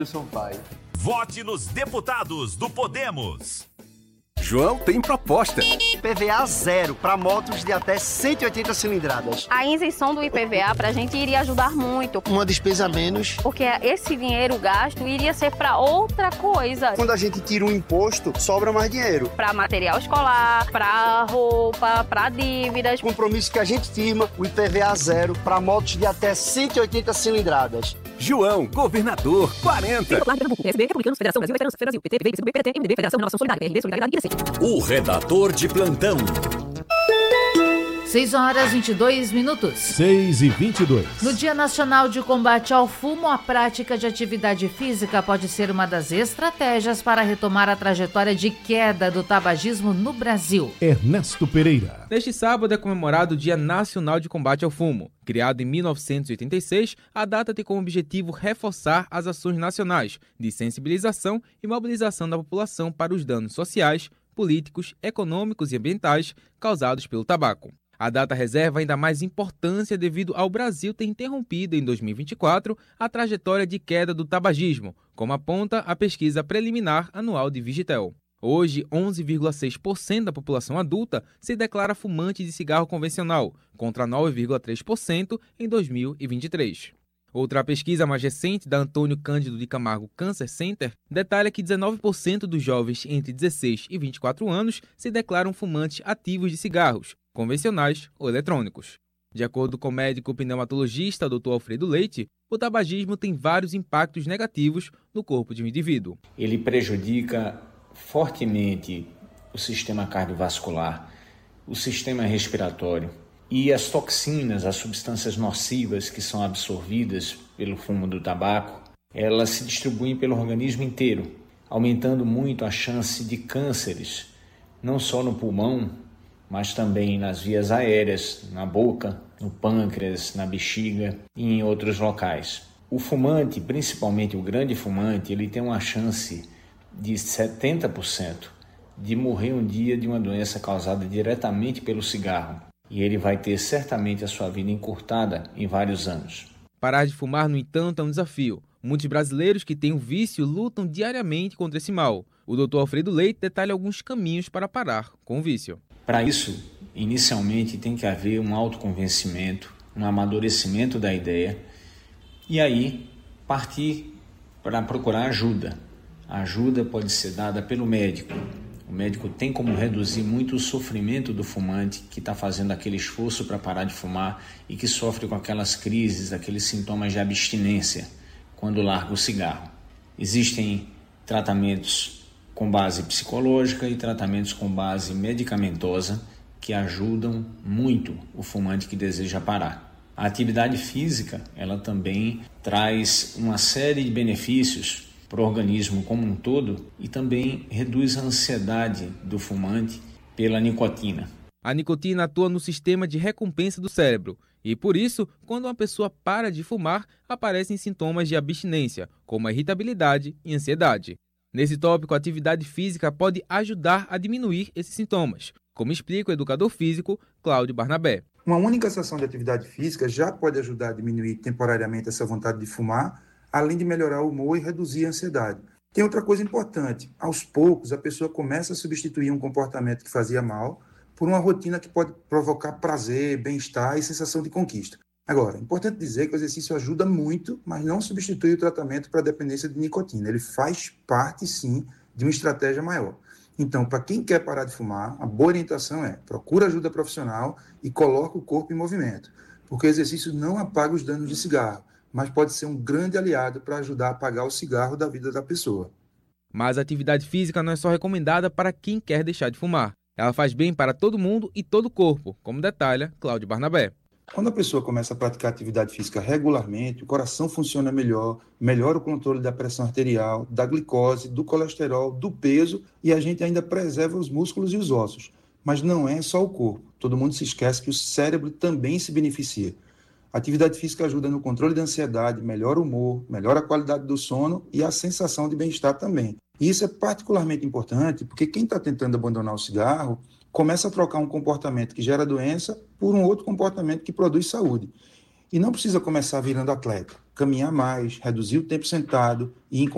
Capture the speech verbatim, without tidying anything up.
Sampaio. Vote nos deputados do Podemos. João tem proposta. I P V A zero para motos de até cento e oitenta cilindradas. A isenção do I P V A para a gente iria ajudar muito. Uma despesa a menos. Porque esse dinheiro gasto iria ser para outra coisa. Quando a gente tira um imposto, sobra mais dinheiro. Para material escolar, para roupa, para dívidas. Compromisso que a gente firma, o I P V A zero para motos de até cento e oitenta cilindradas. João, governador, quarenta. O redator de plantão. seis horas e vinte e dois minutos. seis e vinte e dois. No Dia Nacional de Combate ao Fumo, a prática de atividade física pode ser uma das estratégias para retomar a trajetória de queda do tabagismo no Brasil. Ernesto Pereira. Neste sábado é comemorado o Dia Nacional de Combate ao Fumo. Criado em mil novecentos e oitenta e seis, a data tem como objetivo reforçar as ações nacionais de sensibilização e mobilização da população para os danos sociais, políticos, econômicos e ambientais causados pelo tabaco. A data reserva ainda mais importância devido ao Brasil ter interrompido em dois mil e vinte e quatro a trajetória de queda do tabagismo, como aponta a pesquisa preliminar anual de Vigitel. Hoje, onze vírgula seis por cento da população adulta se declara fumante de cigarro convencional, contra nove vírgula três por cento em dois mil e vinte e três. Outra pesquisa mais recente, da Antônio Cândido de Camargo Cancer Center, detalha que dezenove por cento dos jovens entre dezesseis e vinte e quatro anos se declaram fumantes ativos de cigarros, convencionais ou eletrônicos. De acordo com o médico pneumatologista doutor Alfredo Leite, o tabagismo tem vários impactos negativos no corpo de um indivíduo. Ele prejudica fortemente o sistema cardiovascular, o sistema respiratório e as toxinas, as substâncias nocivas que são absorvidas pelo fumo do tabaco, elas se distribuem pelo organismo inteiro, aumentando muito a chance de cânceres, não só no pulmão, mas também nas vias aéreas, na boca, no pâncreas, na bexiga e em outros locais. O fumante, principalmente o grande fumante, ele tem uma chance de setenta por cento de morrer um dia de uma doença causada diretamente pelo cigarro. E ele vai ter certamente a sua vida encurtada em vários anos. Parar de fumar, no entanto, é um desafio. Muitos brasileiros que têm o vício lutam diariamente contra esse mal. O doutor Alfredo Leite detalha alguns caminhos para parar com o vício. Para isso, inicialmente tem que haver um autoconvencimento, um amadurecimento da ideia e aí partir para procurar ajuda. A ajuda pode ser dada pelo médico. O médico tem como reduzir muito o sofrimento do fumante que está fazendo aquele esforço para parar de fumar e que sofre com aquelas crises, aqueles sintomas de abstinência quando larga o cigarro. Existem tratamentos com base psicológica e tratamentos com base medicamentosa que ajudam muito o fumante que deseja parar. A atividade física, ela também traz uma série de benefícios para o organismo como um todo e também reduz a ansiedade do fumante pela nicotina. A nicotina atua no sistema de recompensa do cérebro e, por isso, quando uma pessoa para de fumar, aparecem sintomas de abstinência, como a irritabilidade e ansiedade. Nesse tópico, a atividade física pode ajudar a diminuir esses sintomas, como explica o educador físico Cláudio Barnabé. Uma única sessão de atividade física já pode ajudar a diminuir temporariamente essa vontade de fumar, além de melhorar o humor e reduzir a ansiedade. Tem outra coisa importante. Aos poucos, a pessoa começa a substituir um comportamento que fazia mal por uma rotina que pode provocar prazer, bem-estar e sensação de conquista. Agora, é importante dizer que o exercício ajuda muito, mas não substitui o tratamento para a dependência de nicotina. Ele faz parte, sim, de uma estratégia maior. Então, para quem quer parar de fumar, a boa orientação é procura ajuda profissional e coloca o corpo em movimento, porque o exercício não apaga os danos de cigarro, mas pode ser um grande aliado para ajudar a apagar o cigarro da vida da pessoa. Mas a atividade física não é só recomendada para quem quer deixar de fumar. Ela faz bem para todo mundo e todo o corpo, como detalha Cláudio Barnabé. Quando a pessoa começa a praticar atividade física regularmente, o coração funciona melhor, melhora o controle da pressão arterial, da glicose, do colesterol, do peso e a gente ainda preserva os músculos e os ossos. Mas não é só o corpo. Todo mundo se esquece que o cérebro também se beneficia. A atividade física ajuda no controle da ansiedade, melhora o humor, melhora a qualidade do sono e a sensação de bem-estar também. E isso é particularmente importante porque quem está tentando abandonar o cigarro começa a trocar um comportamento que gera doença por um outro comportamento que produz saúde. E não precisa começar virando atleta. Caminhar mais, reduzir o tempo sentado e